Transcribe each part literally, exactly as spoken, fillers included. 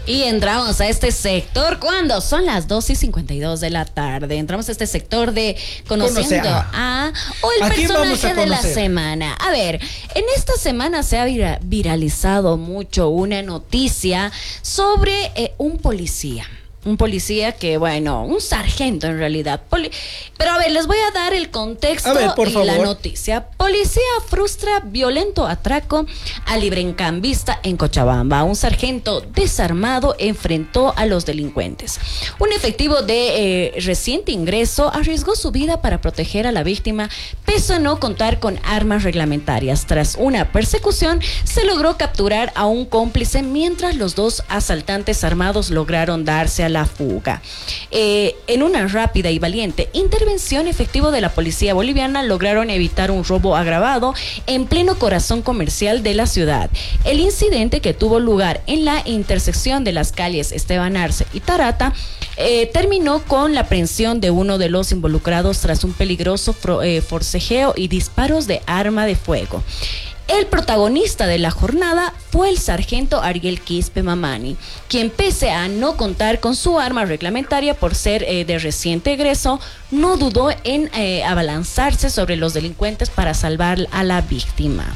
Y entramos a este sector cuando son las dos y cincuenta y dos de la tarde. Entramos a este sector de Conociendo a, a o el personaje de la semana. A ver, en esta semana se ha vira, viralizado mucho una noticia sobre eh, un policía. Un policía que, bueno, un sargento en realidad. Poli- Pero a ver, les voy a dar el contexto a ver, por y favor. La noticia. Policía frustra violento atraco a librencambista en Cochabamba. Un sargento desarmado enfrentó a los delincuentes. Un efectivo de eh, reciente ingreso arriesgó su vida para proteger a la víctima, pese a no contar con armas reglamentarias. Tras una persecución, se logró capturar a un cómplice mientras los dos asaltantes armados lograron darse a la fuga. Eh, en una rápida y valiente intervención, efectivo de la policía boliviana lograron evitar un robo agravado en pleno corazón comercial de la ciudad. El incidente, que tuvo lugar en la intersección de las calles Esteban Arce y Tarata, eh, terminó con la aprehensión de uno de los involucrados tras un peligroso fro- eh, forcejeo y disparos de arma de fuego. El protagonista de la jornada fue el sargento Ariel Quispe Mamani, quien, pese a no contar con su arma reglamentaria por ser eh, de reciente egreso, no dudó en eh, abalanzarse sobre los delincuentes para salvar a la víctima.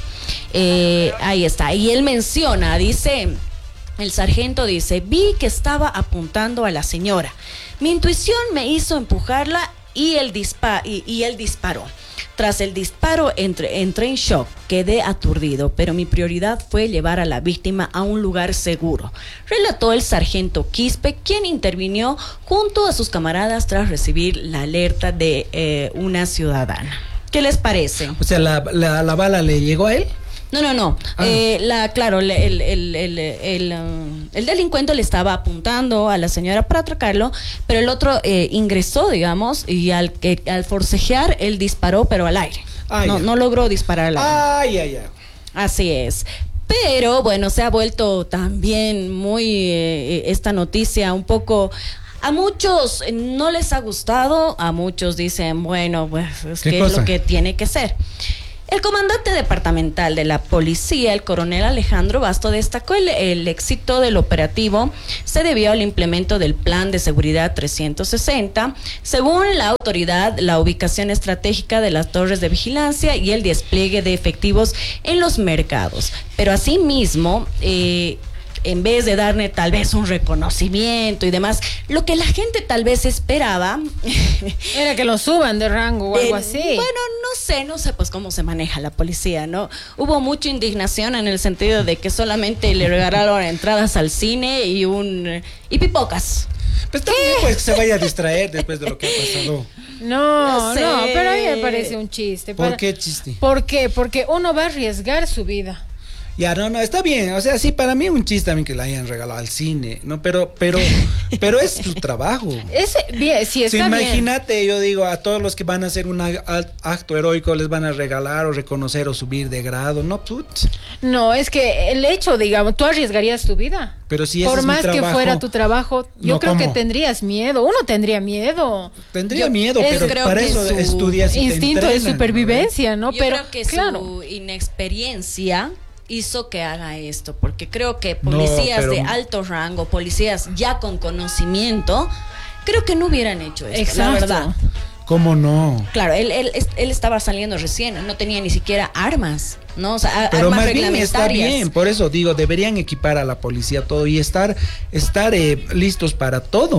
Eh, ahí está. Y él menciona, dice, el sargento dice, vi que estaba apuntando a la señora. Mi intuición me hizo empujarla y él, dispa- y, y él disparó. Tras el disparo entré, entré en shock, quedé aturdido, pero mi prioridad fue llevar a la víctima a un lugar seguro, relató el sargento Quispe, quien intervino junto a sus camaradas tras recibir la alerta de eh, una ciudadana. ¿Qué les parece? O sea, ¿la, la, la bala le llegó a él? No, no, no. Ah. Eh, la, claro, el, el, el, el, el, um, el delincuente le estaba apuntando a la señora para atracarlo, pero el otro eh, ingresó, digamos, y al, que, al forcejear, él disparó, pero al aire. Ay, no, no logró disparar al aire. Ay, ay, ay. Así es. Pero, bueno, se ha vuelto también muy eh, esta noticia un poco... A muchos no les ha gustado, a muchos dicen, bueno, pues es que es lo que tiene que ser. El comandante departamental de la policía, el coronel Alejandro Basto, destacó el, el éxito del operativo se debió al implemento del Plan de Seguridad trescientos sesenta. Según la autoridad, la ubicación estratégica de las torres de vigilancia y el despliegue de efectivos en los mercados. Pero asimismo, eh, en vez de darle tal vez un reconocimiento y demás, lo que la gente tal vez esperaba era que lo suban de rango o algo eh, así. Bueno, no sé, no sé pues cómo se maneja la policía, ¿no? Hubo mucha indignación en el sentido de que solamente le regalaron entradas al cine y un y pipocas. Pues también pues que se vaya a distraer después de lo que ha pasado. No, no, sé. no, pero a mí me parece un chiste. ¿Por para... qué chiste? ¿Por qué? Porque uno va a arriesgar su vida. Ya, no, no, está bien, o sea, sí, para mí es un chiste también que le hayan regalado al cine, ¿no? Pero, pero, pero es su trabajo. Ese, bien, sí, está sí, imagínate, bien. Yo digo, a todos los que van a hacer un acto heroico les van a regalar o reconocer o subir de grado, ¿no? Put. No, es que el hecho, digamos, tú arriesgarías tu vida. Pero si ese Por es más mi que fuera tu trabajo, yo no, creo ¿cómo? que tendrías miedo, uno tendría miedo. Tendría yo, miedo, pero para eso estudias y instinto te entrenan, de supervivencia, ¿no? Yo pero creo que claro. su inexperiencia hizo que haga esto, porque creo que policías no, pero... de alto rango, policías ya con conocimiento, creo que no hubieran hecho esto, exacto. La verdad. ¿Cómo no? Claro, él, él, él estaba saliendo recién, no tenía ni siquiera armas, ¿no? O sea, pero armas más bien está bien, por eso digo, deberían equipar a la policía todo y estar, estar eh, listos para todo.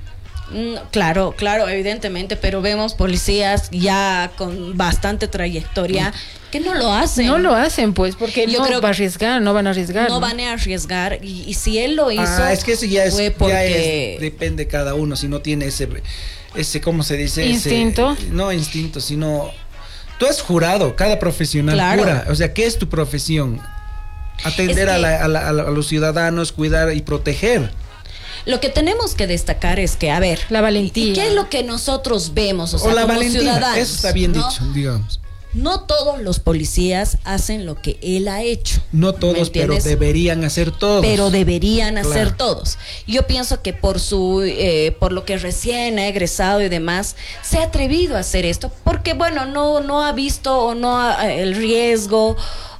Claro, claro, evidentemente, pero vemos policías ya con bastante trayectoria que no lo hacen. No lo hacen, pues, porque yo no creo va a arriesgar, no van a arriesgar. No, ¿no? van a arriesgar, y, y si él lo hizo, ah, es que eso ya es, fue porque... ya es, depende de cada uno, si no tiene ese, ese ¿cómo se dice? Instinto. Ese, no instinto, sino, tú has jurado, cada profesional claro. jura, o sea, ¿qué es tu profesión? Atender es que... a, la, a, la, a los ciudadanos, cuidar y proteger. Lo que tenemos que destacar es que, a ver, la valentía. ¿Qué es lo que nosotros vemos? O sea, o la como valentía, ciudadanos, eso está bien ¿no? dicho, digamos. No todos los policías hacen lo que él ha hecho. No todos, pero deberían hacer todos. Pero deberían hacer claro. todos. Yo pienso que por su, eh, por lo que recién ha egresado y demás, se ha atrevido a hacer esto, porque bueno, no, no ha visto o no ha, el riesgo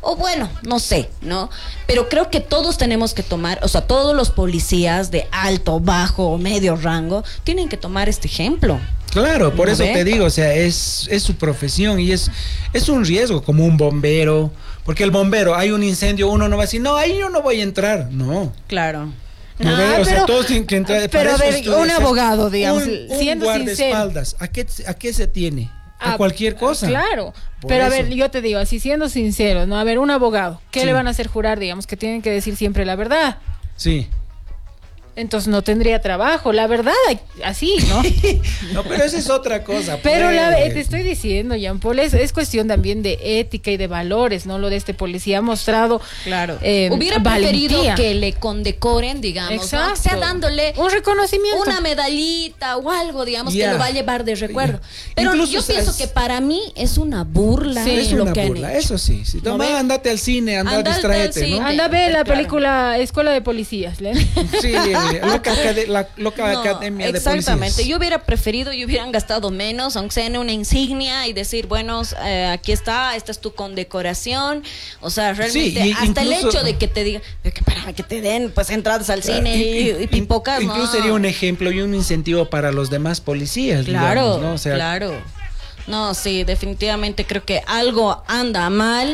o bueno, no sé, ¿no? Pero creo que todos tenemos que tomar, o sea, todos los policías de alto, bajo o medio rango tienen que tomar este ejemplo. Claro, por ¿No eso ve? te digo, o sea, es, es su profesión y es, es un riesgo como un bombero, porque el bombero, hay un incendio, uno no va a decir, no, ahí yo no voy a entrar, no. Claro. ¿No Ah, ve? O pero- sea, todos tienen que entrar. pero para a eso ver, estudia, un o sea, abogado, digamos, un, un siendo guardaespaldas, ¿a qué, ¿a qué se tiene? A Ah, cualquier cosa. Claro, Por pero a eso. ver, yo te digo, así siendo sincero, ¿no? A ver, un abogado, ¿qué Sí. le van a hacer jurar? Digamos que tienen que decir siempre la verdad. Sí. Entonces no tendría trabajo, la verdad, así, ¿no? No, pero esa es otra cosa. Pero pues. la, te estoy diciendo, Jean Paul, es, es cuestión también de ética y de valores, ¿no? Lo de este policía ha mostrado. Claro. eh, Hubiera preferido valentía. que le condecoren, digamos, ¿no? Exacto. Que sea dándole un reconocimiento. una medallita o algo, digamos, Ya. que lo va a llevar de recuerdo. Ya. Pero Incluso, yo o sea, pienso es- que para mí es una burla Sí. Es lo una que burla, han hecho. eso sí. sí. ¿No Toma, ve? andate al cine, anda, Andate al distráete, cine. ¿no? Anda a ver la Claro. película Escuela de Policías, ¿le? Sí, eh, loca, acade- la loca No, academia de exactamente. policías. Yo hubiera preferido y hubieran gastado menos, aunque sea en una insignia y decir, bueno, eh, aquí está, esta es tu condecoración. O sea, realmente, Sí, y hasta el incluso- hecho de que te digan, de que para que te den pues entradas al cine y, y In- pipocas, Incluso no. sería un ejemplo y un incentivo para los demás policías. Claro, digamos, ¿no? O sea, claro. No, sí, definitivamente creo que algo anda mal.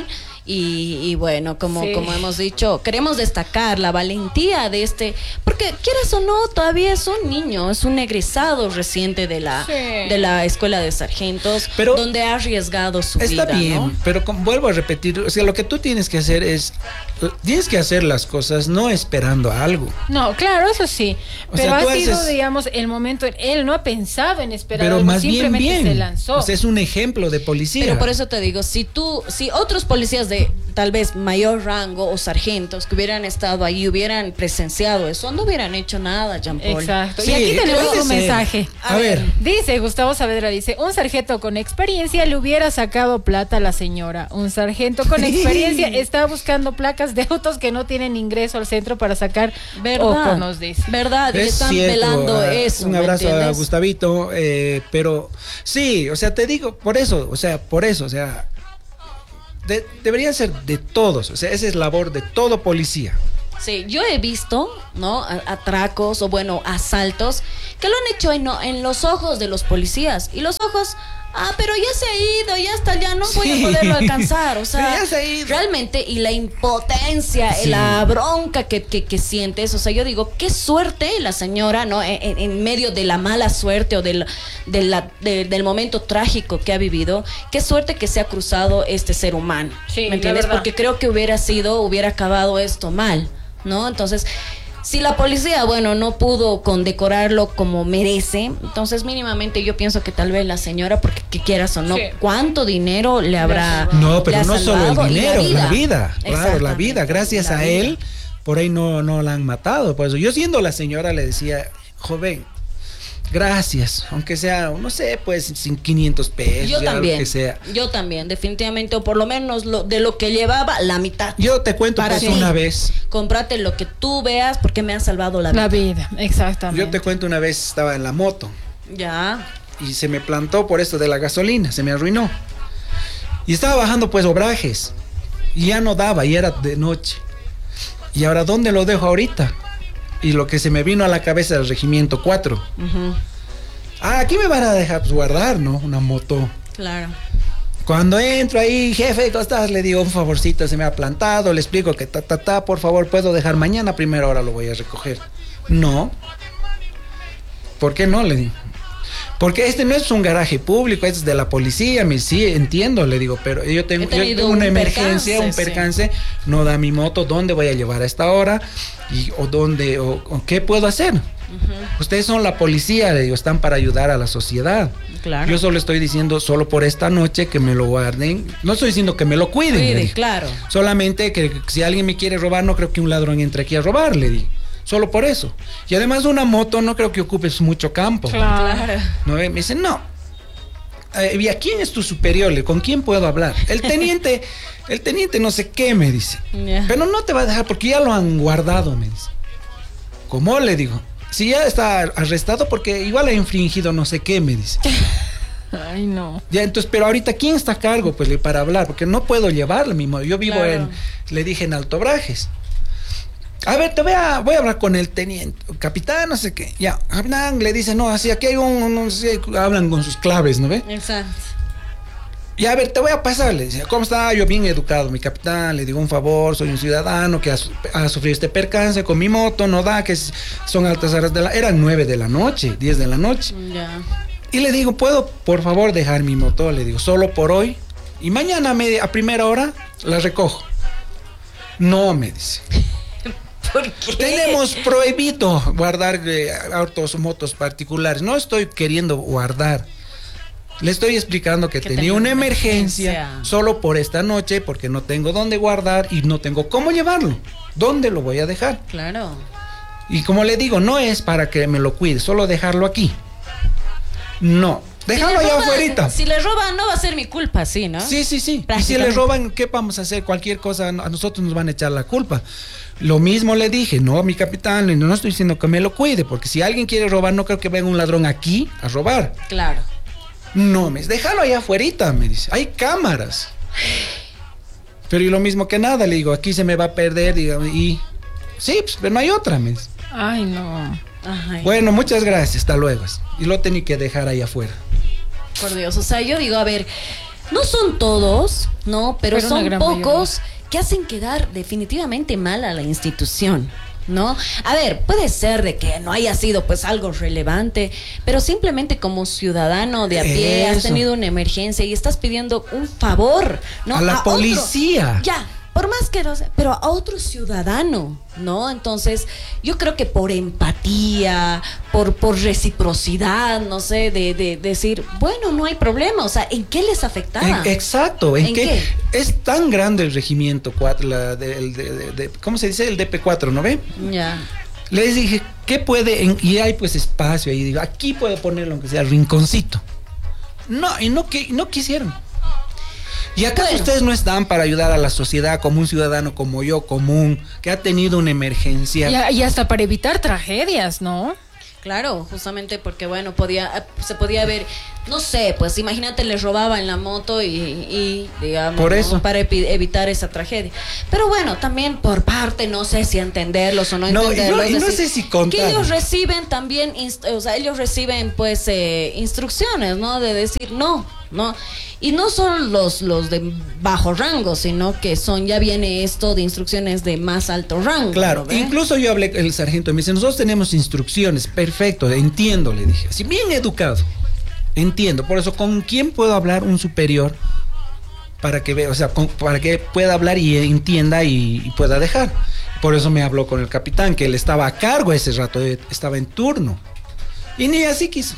Y, y bueno, como, Sí. como hemos dicho, queremos destacar la valentía de este, porque quieras o no, todavía es un niño, es un egresado reciente de la, Sí. de la escuela de sargentos, Pero donde ha arriesgado su Está vida, bien, ¿no? pero com- vuelvo a repetir, o sea, lo que tú tienes que hacer es, tienes que hacer las cosas no esperando algo. No, claro, eso sí. O Pero sea, tú ha sido, haces- digamos, el momento. Él no ha pensado en esperar Pero algo, más bien simplemente bien. se lanzó. O sea, es un ejemplo de policía. Pero por eso te digo, si tú, si otros policías de tal vez mayor rango o sargentos que hubieran estado ahí, hubieran presenciado eso, no hubieran hecho nada, Jean Paul. Exacto. Sí, y aquí tenemos puede un ser. mensaje. A ver. Dice Gustavo Saavedra, dice, un sargento con experiencia le hubiera sacado plata a la señora. Un sargento con experiencia está buscando placas de autos que no tienen ingreso al centro para sacar ¿Verdad? ojo, nos dice. ¿Verdad? Y Es están cierto, velando ah, eso. Un ¿me abrazo a entiendes? Gustavito, eh, pero sí, o sea, te digo, por eso, o sea, por eso, o sea, de- debería ser de todos, o sea, esa es labor de todo policía. Sí, yo he visto, ¿no? A- Atracos o bueno, asaltos que lo han hecho en, en los ojos de los policías. Y los ojos, ah, pero ya se ha ido, ya está, ya no voy Sí. a poderlo alcanzar. O sea, Sí, ya se ha ido. realmente, y la impotencia, Sí. la bronca que, que, que sientes. O sea, yo digo, qué suerte la señora, ¿no? En, en- en medio de la mala suerte o del, de la- de- del momento trágico que ha vivido, qué suerte que se ha cruzado este ser humano. Sí, la ¿Me entiendes? verdad. Porque creo que hubiera sido, hubiera acabado esto mal, ¿no? Entonces, si la policía, bueno, no pudo condecorarlo como merece, entonces mínimamente yo pienso que tal vez la señora, porque que quieras o no, Sí. ¿cuánto dinero le habrá No, pero le ha no solo salvado? el Y dinero, la vida, claro, la Exactamente, vida, gracias la a vida. él, por ahí no, no la han matado. Por eso yo siendo la señora le decía, joven, gracias, aunque sea, no sé, pues sin quinientos pesos, Yo ya, lo también, que sea. yo también, definitivamente, o por lo menos lo, de lo que llevaba, la mitad. Yo te cuento Para pues ti. una vez, Cómprate lo que tú veas porque me han salvado la vida. La vida, exactamente. yo te cuento una vez estaba en la moto Ya. y se me plantó por esto de la gasolina, se me arruinó. Y estaba bajando pues obrajes y ya no daba y era de noche. Y ahora, ¿dónde lo dejo ahorita? Y lo que se me vino a la cabeza era el regimiento cuatro. Ujú, Ah, aquí me van a dejar pues, guardar, ¿no? Una moto. claro. Cuando entro ahí, jefe, ¿cómo estás? Le digo, un favorcito, se me ha plantado, le explico que ta, ta, ta, por favor, puedo dejar mañana a primera hora, lo voy a recoger. No. ¿Por qué no? Le digo. Porque este no es un garaje público, este es de la policía, me sí, entiendo, le digo, pero yo tengo, He yo tenido tengo una un emergencia, percance, un sí. percance, no da mi moto, ¿dónde voy a llevar a esta hora? Y, o dónde, o, o qué puedo hacer. Ustedes son la policía, le digo, están para ayudar a la sociedad. Claro. Yo solo estoy diciendo, solo por esta noche que me lo guarden. No estoy diciendo que me lo cuiden. le Cuide, dije. claro. Solamente que, que si alguien me quiere robar, no creo que un ladrón entre aquí a robar, le di. Solo por eso. Y además una moto no creo que ocupes mucho campo. Claro. Claro. ¿No? Me dicen, no. Eh, ¿Y a quién es tu superior? Le- ¿Con quién puedo hablar? El teniente, el teniente no sé qué, me dice. Ya. Pero no te va a dejar porque ya lo han guardado, me dice. ¿Cómo? Le digo. Si ya está arrestado porque igual ha infringido no sé qué, me dice. Ay, no. Ya, entonces, pero ahorita, ¿quién está a cargo? Pues para hablar, porque no puedo llevarlo mismo. Yo vivo claro. en, le dije, en Alto Brajes. A ver, te voy a, voy a hablar con el teniente, capitán, no sé qué. Ya, capitán le dice, no, así aquí hay un, no sé, hablan con sus claves, ¿no ve? Exacto. Y a ver, te voy a pasar, le decía, ¿cómo está? Yo bien educado, mi capitán, le digo un favor, soy un ciudadano que ha, ha sufrido este percance con mi moto, no da, que es, son altas horas de la... Eran nueve de la noche, diez de la noche. Ya. Y le digo, ¿puedo, por favor, dejar mi moto? Le digo, solo por hoy. Y mañana a, media, a primera hora la recojo. No, me dice. ¿Por qué? Tenemos prohibido guardar eh, autos, motos particulares. No estoy queriendo guardar. Le estoy explicando que tenía una emergencia, emergencia solo por esta noche porque no tengo dónde guardar y no tengo cómo llevarlo. ¿Dónde lo voy a dejar? Claro. Y como le digo, no es para que me lo cuide, solo dejarlo aquí. No, déjalo si allá afuera. Si le roban no va a ser mi culpa, sí, ¿no? Sí, sí, sí. Y si le roban, ¿qué vamos a hacer? Cualquier cosa, a nosotros nos van a echar la culpa. Lo mismo le dije, no, mi capitán, no estoy diciendo que me lo cuide, porque si alguien quiere robar, no creo que venga un ladrón aquí a robar. Claro. No, me déjalo allá afuera, me dice. Hay cámaras. Pero y lo mismo que nada, le digo, aquí se me va a perder y, y sí, pues, pero no hay otra, me dice. Ay, no. Ay. Bueno, muchas gracias, hasta luego. Y lo tenía que dejar ahí afuera. Por Dios, o sea, yo digo, a ver, no son todos, ¿no? Pero, pero son pocos mayoría. Que hacen quedar definitivamente mal a la institución, ¿no? A ver, puede ser de que no haya sido pues algo relevante, pero simplemente como ciudadano de a pie Eso. Has tenido una emergencia y estás pidiendo un favor, ¿no? A la a policía. Otro, ya, por más que no sea, pero a otro ciudadano, ¿no? Entonces, yo creo que por empatía, por, por reciprocidad, no sé, de, de, de decir, bueno, no hay problema, o sea, ¿en qué les afectaba? En, exacto, ¿en, ¿En qué? qué? Es tan grande el regimiento cuatro, la de, de, de, de, ¿cómo se dice? El D P cuatro, ¿no ve? Ya. Les dije, ¿qué puede? En, y hay pues espacio ahí, digo, aquí puedo ponerlo aunque sea rinconcito. No, y no, que, no quisieron. ¿Y acaso bueno. ustedes no están para ayudar a la sociedad como un ciudadano como yo, común, que ha tenido una emergencia? Y, y hasta para evitar tragedias, ¿no? Claro, justamente porque, bueno, podía, se podía ver, no sé, pues imagínate, les robaban la moto y, y digamos, por eso. ¿no? Para evitar esa tragedia. Pero bueno, también por parte, no sé si entenderlos o no, no entenderlos. Y no, y no sé si contar. Que ellos reciben también, o sea, ellos reciben pues eh, instrucciones, ¿no? De decir no, no. Y no son los, los de bajo rango, sino que son, ya viene esto de instrucciones de más alto rango. Claro, ¿no? Incluso yo hablé con el sargento y me dice, nosotros tenemos instrucciones, perfecto, entiendo, le dije, así bien educado, entiendo, por eso, ¿con quién puedo hablar un superior para que vea, o sea, con, para que pueda hablar y entienda y, y pueda dejar? Por eso me habló con el capitán, que él estaba a cargo ese rato, estaba en turno, y ni así quiso.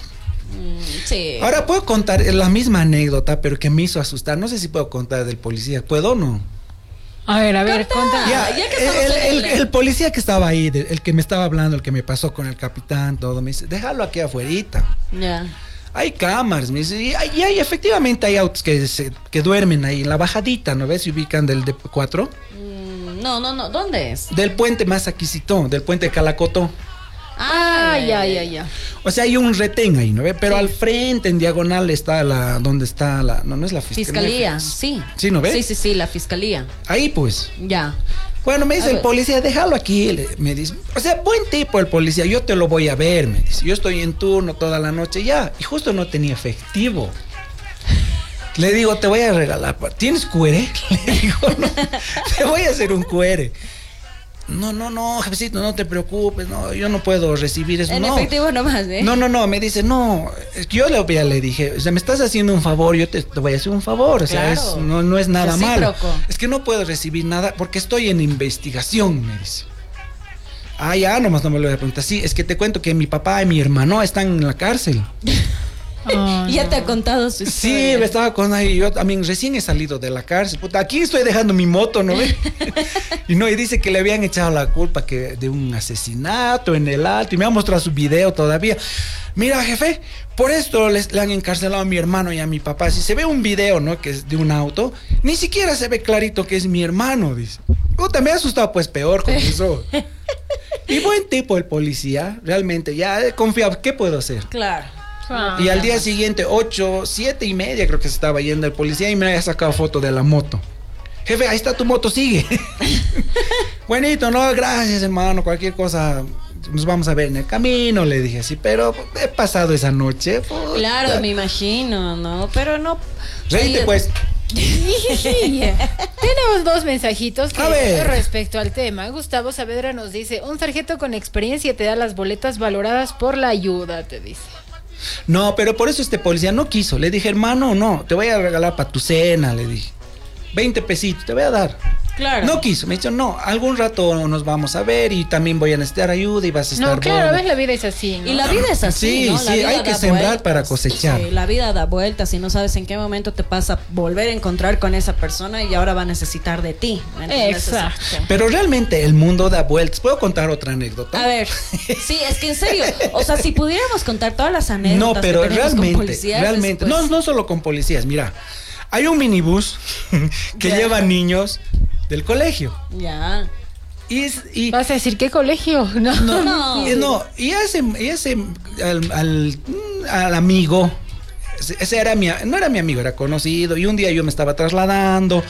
Sí. Ahora puedo contar la misma anécdota, pero que me hizo asustar. No sé si puedo contar del policía. ¿Puedo o no? A ver, a ver, cuenta. Ya, ya que el, el, el, el policía que estaba ahí, el que me estaba hablando, el que me pasó con el capitán, todo, me dice, déjalo aquí afuerita. Ya. Yeah. Hay cámaras, me dice, y hay, y hay efectivamente hay autos que, se, que duermen ahí en la bajadita, ¿no ves? Se ubican del D P cuatro. Mm, no, no, no, ¿dónde es? Del puente más Aquisitó, del puente Calacoto. Ah, ya, ya, ya. O sea, hay un retén ahí, ¿no ve? Pero sí. Al frente, en diagonal, está la... ¿Dónde está la...? No, no es la fiscalía. Fiscalía, sí. ¿Sí, no ve? Sí, sí, sí, la fiscalía. Ahí, pues. Ya. Bueno, me dice el policía, déjalo aquí. Le, me dice, o sea, buen tipo el policía, yo te lo voy a ver, me dice. Yo estoy en turno toda la noche ya. Y justo no tenía efectivo. Le digo, te voy a regalar. ¿Tienes cuere? Le digo, no, te voy a hacer un cuere. No, no, no, jefecito, no te preocupes, no, yo no puedo recibir eso. En no. efectivo nomás, ¿eh? No, no, no, me dice, no, yo le, le dije, o sea, me estás haciendo un favor, yo te, te voy a hacer un favor, o sea, claro. es, no, no es nada malo. Recíproco. Es que no puedo recibir nada porque estoy en investigación, me dice. Ah, ya, nomás no me lo voy a preguntar. Sí, es que te cuento que mi papá y mi hermano están en la cárcel. Oh, ya no. Te ha contado su historia. Sí, me estaba con ahí, yo también recién he salido de la cárcel. Puta, aquí estoy dejando mi moto, ¿no ve? Y no, y dice que le habían echado la culpa que de un asesinato en el Alto, y me ha mostrado su video todavía. Mira, jefe, por esto les, le han encarcelado a mi hermano y a mi papá. Si se ve un video, ¿no? Que es de un auto, ni siquiera se ve clarito que es mi hermano, dice. Puta, me ha asustado pues peor con eso. Y buen tipo el policía, realmente, ya he confiado. ¿Qué puedo hacer? Claro. Ah, y al día siguiente, ocho, siete y media creo que se estaba yendo el policía y me había sacado foto de la moto. Jefe, ahí está tu moto, sigue. Buenito, no, gracias hermano, cualquier cosa nos vamos a ver en el camino, le dije así, pero he pasado esa noche. Puta. Claro, me imagino, ¿no? Pero no... Reíte, pues. Tenemos dos mensajitos que a ver. Respecto al tema. Gustavo Saavedra nos dice: un sargento con experiencia te da las boletas valoradas por la ayuda, te dice. No, pero por eso este policía no quiso. Le dije, hermano, no, te voy a regalar para tu cena, le dije. veinte pesitos, te voy a dar. Claro. No quiso, me dijo, no, algún rato nos vamos a ver y también voy a necesitar ayuda y vas a estar... No, claro, bueno. ves, la vida es así, ¿no? Y la vida es así, Sí, ¿no? sí, hay que sembrar vueltas para cosechar. Sí, la vida da vueltas y no sabes en qué momento te vas a volver a encontrar con esa persona y ahora va a necesitar de ti. Exacto. Pero realmente el mundo da vueltas. ¿Puedo contar otra anécdota? A ver, sí, es que en serio, o sea, si pudiéramos contar todas las anécdotas no, pero que tenemos realmente, con policías, realmente, pues... no, no solo con policías, mira, hay un minibús que Ya. lleva niños del colegio. Ya. Y, y ¿Vas a decir qué colegio? No, no, No. y, no, y ese, y ese al, al, al amigo, ese era mi, no era mi amigo, era conocido, y un día yo me estaba trasladando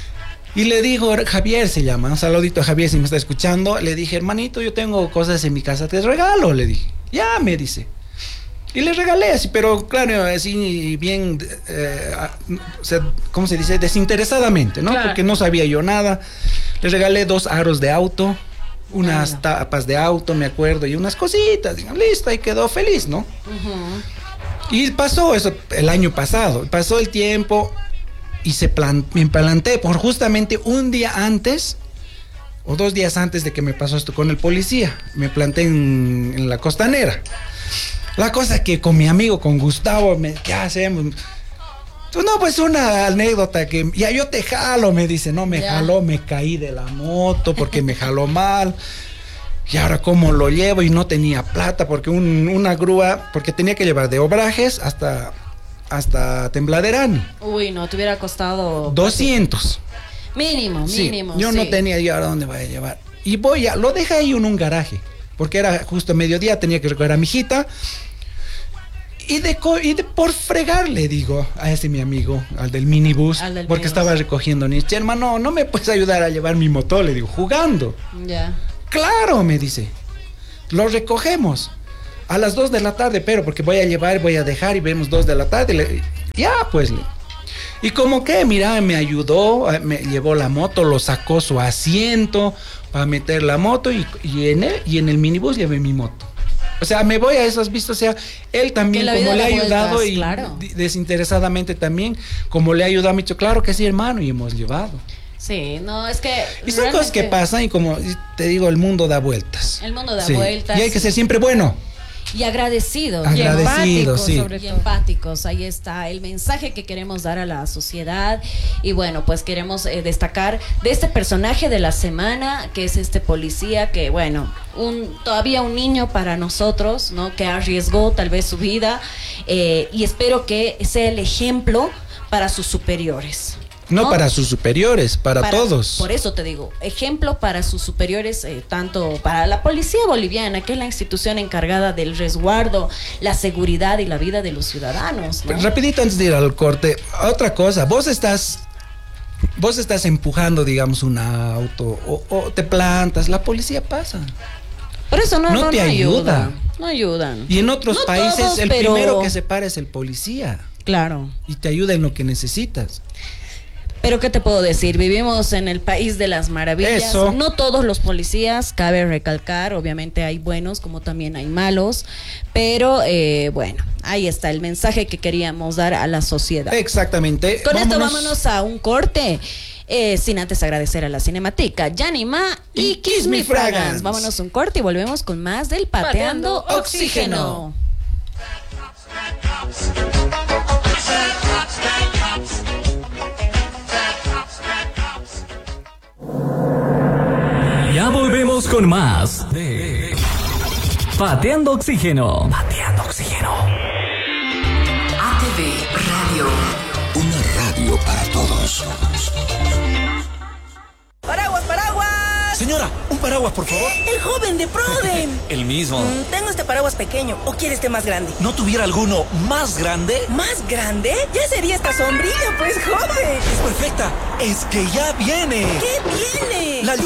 y le digo, Javier se llama, un saludito a Javier si me está escuchando, le dije, hermanito, yo tengo cosas en mi casa, te regalo, le dije, ya, me dice. Y le regalé así, pero claro, así bien, eh, o sea, ¿cómo se dice? Desinteresadamente, ¿no? Claro. Porque no sabía yo nada. Le regalé dos aros de auto, unas Claro. tapas de auto, me acuerdo, y unas cositas. Digo, listo, y quedó feliz, ¿no? Uh-huh. Y pasó eso el año pasado, pasó el tiempo y se plan- me planté por justamente un día antes o dos días antes de que me pasó esto con el policía. Me planté en, en la costanera. La cosa que con mi amigo, con Gustavo, me, ¿qué hacemos? Pues no, pues una anécdota que ya yo te jalo, me dice, no, me Ya. jaló, me caí de la moto porque me jaló mal. Y ahora cómo lo llevo y no tenía plata porque un- una grúa, porque tenía que llevar de Obrajes hasta, hasta Tembladerani. Uy, no, te hubiera costado... doscientos. Mínimo, Sí, mínimo. yo sí. no tenía yo ahora dónde voy a llevar. Y voy a, lo dejé ahí en un garaje, porque era justo mediodía, tenía que recoger a mi hijita. Y de, co- y de por fregar le digo a ese mi amigo, al del minibús, Al del porque minibús. estaba recogiendo niños. Hermano, ¿no me puedes ayudar a llevar mi moto? Le digo, jugando. Ya. Claro, me dice. Lo recogemos a las dos de la tarde, pero porque voy a llevar, voy a dejar y vemos dos de la tarde. Le- ya, pues. Le, y como que, mira, me ayudó, eh, me llevó la moto, lo sacó su asiento para meter la moto y, y, en, el, y en el minibús llevé mi moto. O sea, me voy a eso, has visto, o sea, él también Que la como vida le ha da ayudado vueltas, y claro. di- desinteresadamente también, como le ha ayudado, me ha dicho, claro que sí, hermano, y hemos llevado. Sí, no, es que... Y son cosas que realmente pasan y como te digo, el mundo da vueltas. El mundo da Sí. vueltas. Y hay que ser siempre bueno. Y agradecidos. Agrade- Y Agradecido, empáticos, sí. sobre Y todo. empáticos, ahí está el mensaje que queremos dar a la sociedad. Y bueno, pues queremos eh, destacar de este personaje de la semana, que es este policía que, bueno, un todavía un niño para nosotros, ¿no? Que arriesgó tal vez su vida, eh, y espero que sea el ejemplo para sus superiores. No, para sus superiores, para, Para- todos. Por eso te digo, ejemplo para sus superiores, eh, tanto para la policía boliviana, que es la institución encargada del resguardo, la seguridad y la vida de los ciudadanos, ¿no? Rapidito antes de ir al corte, otra cosa, vos estás, vos estás empujando, digamos, un auto o, o te plantas, la policía pasa. Por eso no, No no, te no ayuda. ayudan. No ayudan. Y en otros No países todos, el pero- primero que se para es el policía Claro. y te ayuda en lo que necesitas. Pero ¿qué te puedo decir? Vivimos en el país de las maravillas. Eso. No todos los policías, cabe recalcar, obviamente hay buenos como también hay malos, pero eh, bueno, ahí está el mensaje que queríamos dar a la sociedad. Exactamente. Con esto vámonos a un corte. Eh, sin antes agradecer a la Cinematica, Yanima y, Y Kiss Me Fragrance. Fragrance. Vámonos a un corte y volvemos con más del Pateando, Pateando Oxígeno. Ya volvemos con más de Pateando Oxígeno. Pateando Oxígeno. A T V Radio. Una radio para todos. ¡Paraguas, paraguas! Señora, un paraguas, por favor. El joven de Proden. El mismo. Mm, tengo este paraguas pequeño. ¿O quiere este más grande? ¿No tuviera alguno más grande? ¿Más grande? Ya sería esta sombrilla, pues, joven. Es perfecta. Es que ya viene. ¿Qué viene? La